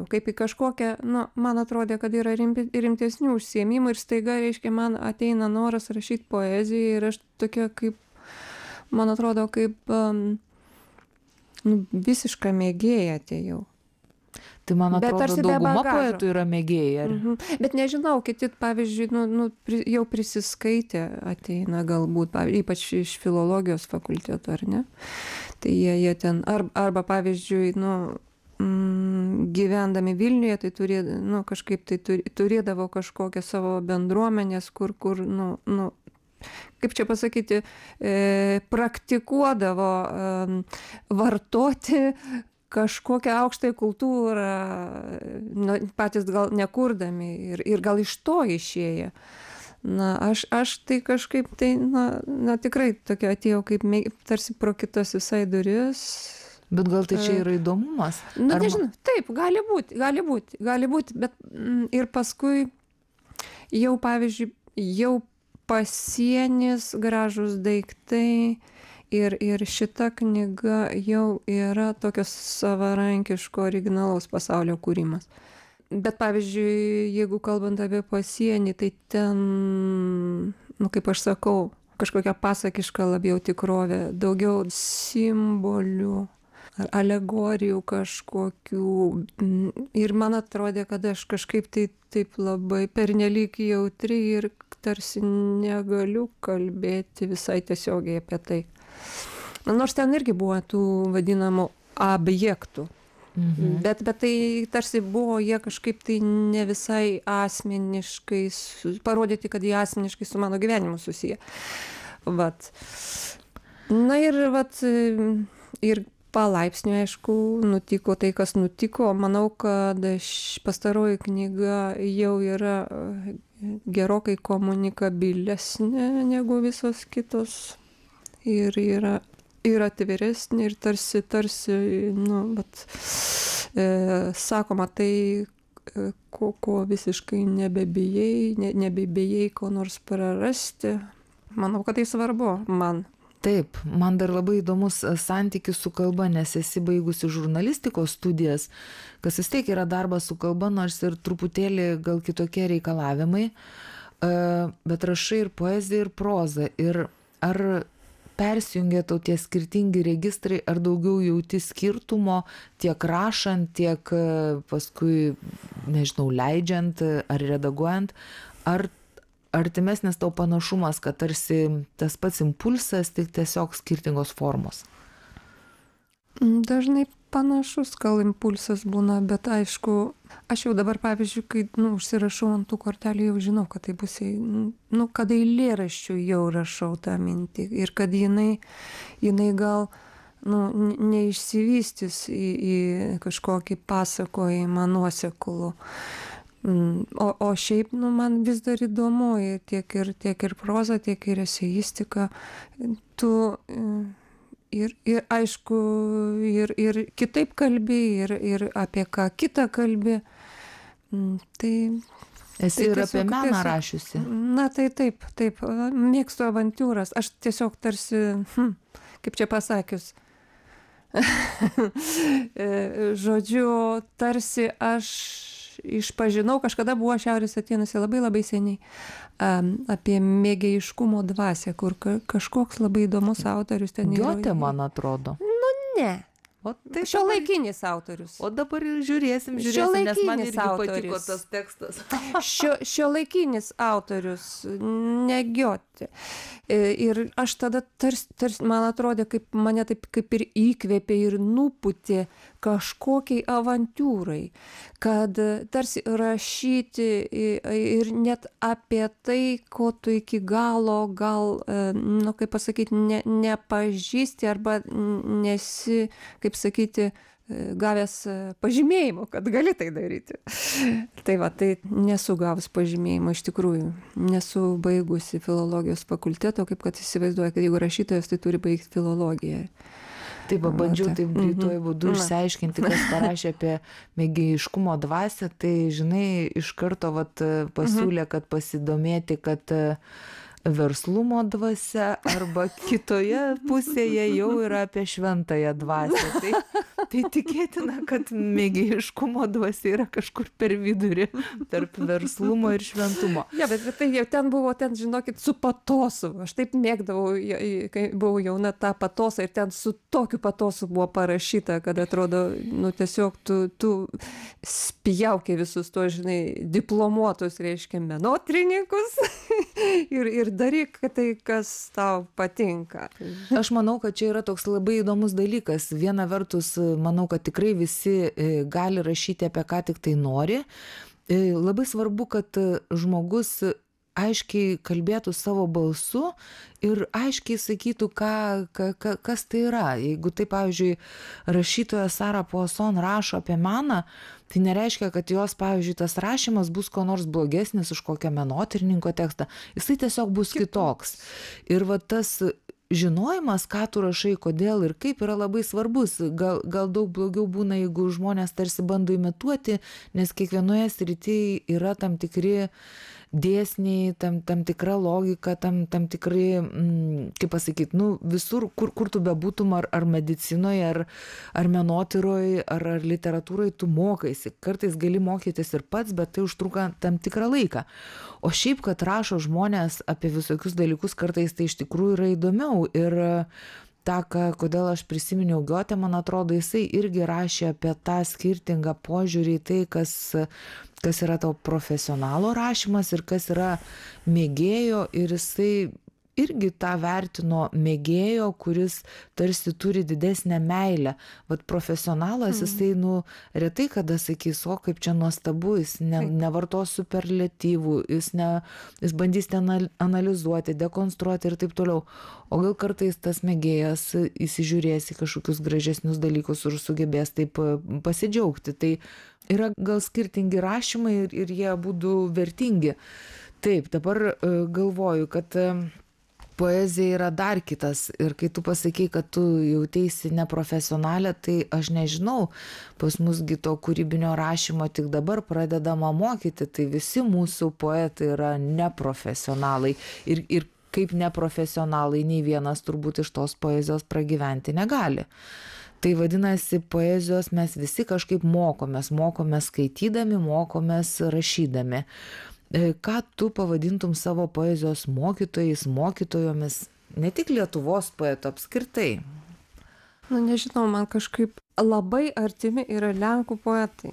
kaip į kažkokią, nu, man atrodė, kad yra rimtesnių užsiėmimų ir staiga, reiškia, man ateina noras rašyti poeziją ir aš tokia kaip, man atrodo, kaip visiška mėgėja atėjau. Tai man Bet atrodo, tarsi be dauguma bagažo. poetų yra mėgėjai. Bet nežinau, kiti, pavyzdžiui, jau prisiskaitę ateina galbūt, ypač iš filologijos fakulteto, ar ne? Tai jie ten, arba pavyzdžiui, gyvendami Vilniuje, tai kažkaip tai turėdavo kažkokią savo bendruomenės, kur kaip čia pasakyti, praktikuodavo vartoti kažkokią aukštąją kultūrą, patys gal nekurdami ir gal iš to išėję. Aš tai kažkaip tai, tikrai tokia atėjau kaip tarsi pro kitas visai duris. Bet gal tai čia yra įdomumas? Nežinau, taip, gali būti, bet ir paskui jau, pavyzdžiui, jau pasienis, gražūs daiktai, ir šita knyga jau yra tokios savarankiško originalaus pasaulio kūrimas. Bet pavyzdžiui, jeigu kalbant apie pasienį, tai ten, kaip aš sakau, kažkokia pasakiška labiau tikrovė, daugiau simbolių ar alegorijų kažkokių. Ir man atrodė, kad aš kažkaip tai taip labai pernelyg jautri ir tarsi negaliu kalbėti visai tiesiogiai apie tai. Nors ten irgi buvo tų vadinamų objektų. Bet tai tarsi buvo jie kažkaip tai ne visai asmeniškai, parodyti, kad jie asmeniškai su mano gyvenimu susiję. Vat. Ir palaipsniui, aišku, nutiko tai, kas nutiko. Manau, kad pastaroji knyga jau yra gerokai komunikabilesnė negu visos kitos. Ir yra atviresnė ir tarsi, sakoma, tai, ko visiškai nebebijai ko nors prarasti. Manau, kad tai svarbu man. Taip, man dar labai įdomus santykis su kalba, nes esi baigusi žurnalistikos studijas, kas vis tiek yra darbas su kalba, nors ir truputėlį gal kitokie reikalavimai, bet rašai ir poeziją, ir prozą. Ir ar persijungia tau tie skirtingi registrai, ar daugiau jauti skirtumo tiek rašant, tiek paskui, nežinau, leidžiant ar redaguojant, ar artimesnis tau panašumas, kad tarsi tas pats impulsas, tik tiesiog skirtingos formos? Dažnai panašus gal impulsas būna, bet aišku, aš jau dabar, pavyzdžiui, kai užsirašau ant tų kortelių, jau žinau, kad tai bus, kad eilėraščių jau rašau tą mintį ir kad jinai gal neišsivystys į kažkokį pasakojimą nuoseklų. O šiaip, man vis dar įdomu tiek ir proza, tiek ir eseistika. Ir aišku, ir kitaip kalbi, ir apie ką kitą kalbi. Tai esi ir apie meną rašiusi. Tai taip, mėgstu avantiūras. Aš tiesiog tarsi, kaip čia pasakius, žodžiu, tarsi aš išpažinau, kažkada buvo Šiaurės Atėnuose labai labai seniai, apie mėgėjiškumo dvasią, kur kažkoks labai įdomus autorius ten yra. Giotė, man atrodo. Ne. Tai šiuolaikinis autorius. O dabar žiūrėsim, nes man irgi patiko tas tekstas. Šiuolaikinis autorius, ne Giotė. Ir aš tada tarsi man atrodė, kaip mane taip kaip ir įkvėpė ir nupūtė kažkokiai avantūrai, kad tarsi rašyti ir net apie tai, ko tu iki galo gal, kaip pasakyti, nepažįsti arba nesi, kaip sakyti, gavęs pažymėjimo, kad gali tai daryti. Tai nesu gavus pažymėjimo, iš tikrųjų. Nesu baigusi filologijos fakulteto, kaip kad įsivaizduoja, kad jeigu rašytojas, tai turi baigti filologiją. Taip, bandžiau taip greituoju būdu išsiaiškinti, kas parašė apie mėgėjiškumo dvasią, tai, žinai, iš karto pasiūlė, kad pasidomėti, kad verslumo dvasia arba kitoje pusėje jau yra apie šventąją dvasią. Tai Tai tikėtina, kad mėgėjiškumo dvasia yra kažkur per vidurį, tarp verslumo ir šventumo. Ja, bet tai jau ten buvo, žinokit, su patosu. Aš taip mėgdavau, kai buvau jauna, tą patosą ir ten su tokiu patosu buvo parašyta, kad atrodo, nu tiesiog tu spjaukė visus to, žinai, diplomuotus, reiškia, menotyrininkus ir daryk tai, kas tau patinka. Aš manau, kad čia yra toks labai įdomus dalykas. Viena vertus, manau, kad tikrai visi gali rašyti apie ką tik tai nori. Labai svarbu, kad žmogus aiškiai kalbėtų savo balsu ir aiškiai sakytų, kas tai yra. Jeigu tai, pavyzdžiui, rašytoja Sara Poisson rašo apie meną, tai nereiškia, kad jos, pavyzdžiui, tas rašymas bus ko nors blogesnis už kokio menotyrininko tekstą. Jisai tiesiog bus kitoks. Ir va tas žinojimas, ką tu rašai, kodėl ir kaip, yra labai svarbus. Gal daug blogiau būna, jeigu žmonės tarsi bando imituoti, nes kiekvienoje srityje yra tam tikri dėsniai, tam tikra logika, tam tikrai, kaip pasakyti, nu, visur, kur tu bebūtum, ar medicinoje, ar menotyroje, ar literatūroje, tu mokaisi. Kartais gali mokytis ir pats, bet tai užtruka tam tikrą laiką. O šiaip, kad rašo žmonės apie visokius dalykus, kartais tai iš tikrųjų yra įdomiau. Ir kodėl aš prisiminiau Goethe, man atrodo, jisai irgi rašė apie tą skirtingą požiūrį į tai, kas yra tau profesionalo rašymas ir kas yra mėgėjo, ir jisai irgi tą vertino mėgėjo, kuris tarsi turi didesnę meilę. Vat profesionalas, jisai, retai kada sakys, o kaip čia nuostabu, jis nevartos superlatyvų, jis bandys ten analizuoti, dekonstruoti ir taip toliau. O gal kartais tas mėgėjas įsižiūrės į kažkokius gražesnius dalykus ir sugebės taip pasidžiaugti. Tai yra gal skirtingi rašymai ir jie būtų vertingi. Taip, dabar galvoju, kad poezija yra dar kitas. Ir kai tu pasakei, kad tu jauteisi neprofesionalė, tai aš nežinau, pas musgi to kūrybinio rašymo tik dabar pradedama mokyti, tai visi mūsų poetai yra neprofesionalai. Ir kaip neprofesionalai, nei vienas turbūt iš tos poezijos pragyventi negali. Tai vadinasi, poezijos mes visi kažkaip mokomės skaitydami, mokomės rašydami. Ką tu pavadintum savo poezijos mokytojais, mokytojomis, ne tik Lietuvos poetų, apskritai? Nu, nežinau, man kažkaip labai artimi yra lenkų poetai.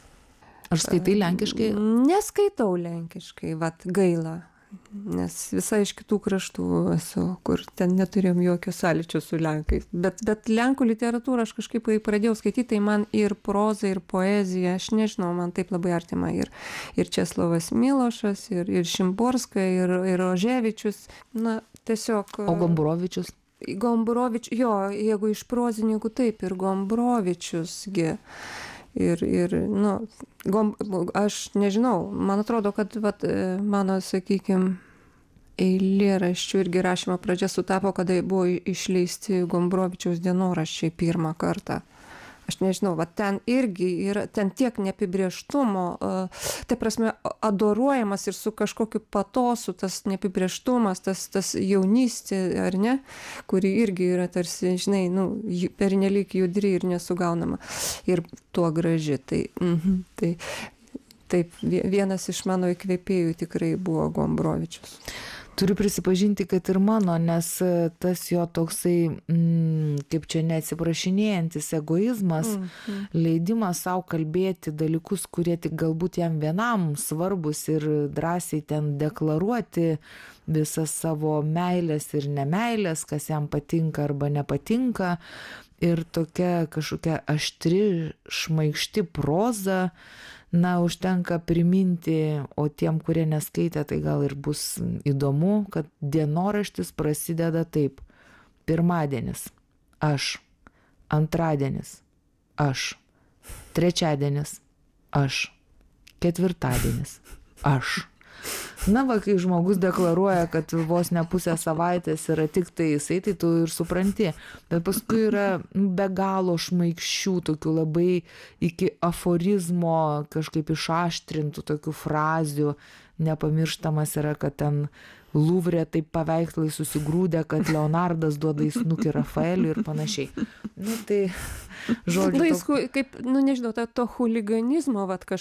Ar skaitai lenkiškai? Neskaitau lenkiškai, vat gaila. Nes visai iš kitų kraštų esu, kur ten neturėjom jokio sąlyčio su lenkais. Bet lenkų literatūrą aš kažkaip, kai pradėjau skaityti, tai man ir proza, ir poezija, aš nežinau, man taip labai artima. Ir Česlovas Milošas, ir Šimborska, ir Oževičius. Na, tiesiog. O Gombrowiczius? Jo, jeigu iš prozininkų taip, ir Gombrowicziusgi. Ir aš nežinau, man atrodo, kad mano, sakykime, eilėraščių irgi rašymo pradžia sutapo, kada buvo išleisti Gombrowicziaus dienoraščiai pirmą kartą. Aš nežinau, ten irgi yra, ten tiek neapibrėžtumo, tai prasme, adoruojamas ir su kažkokiu patosu, tas neapibrėžtumas, tas jaunystė, ar ne, kuri irgi yra tarsi, žinai, pernelyg judri ir nesugaunama. Ir tuo graži. Tai taip, vienas iš mano įkvėpėjų tikrai buvo Gombrowiczius. Turiu prisipažinti, kad ir mano, nes tas jo toksai, kaip čia neatsiprašinėjantis egoizmas, leidimas savo kalbėti dalykus, kurie tik galbūt jam vienam svarbus ir drąsiai ten deklaruoti visas savo meilės ir nemeilės, kas jam patinka arba nepatinka. Ir tokia kažkokia aštri, šmaikšti proza, užtenka priminti, o tiem, kurie neskaitė, tai gal ir bus įdomu, kad dienoraštis prasideda taip. Pirmadienis – aš. Antradienis – aš. Trečiadienis – aš. Ketvirtadienis – aš. Na va, kai žmogus deklaruoja, kad vos ne pusę savaitės yra tik tai jisai, tai tu ir supranti. Bet paskui yra be galo šmaikščių, tokių labai iki aforizmo kažkaip išaštrintų tokių frazių. Nepamirštamas yra, kad ten Luvre taip paveikslai susigrūdę, kad Leonardas duoda į snukį Rafaeliui ir panašiai. Nu tai, žodžiu. Nu, jis kaip, nu nežinau, to chuliganizmo, vat